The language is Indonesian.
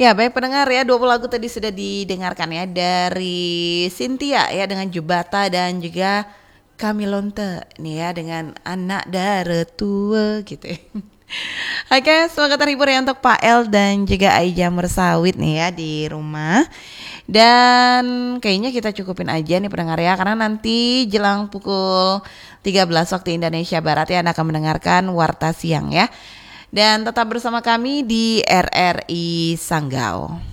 Ya, baik pendengar ya, 20 lagu tadi sudah didengarkan ya dari Cynthia ya dengan Jubata dan juga Kamilonte nih ya dengan anak dara tua gitu ya. Oke, semoga terhibur ya untuk Pak El dan juga Aija Mersawit nih ya di rumah. Dan kayaknya kita cukupin aja nih pendengar ya, karena nanti jelang pukul 13 waktu Indonesia Barat ya Anda akan mendengarkan Warta Siang ya. Dan tetap bersama kami di RRI Sanggau.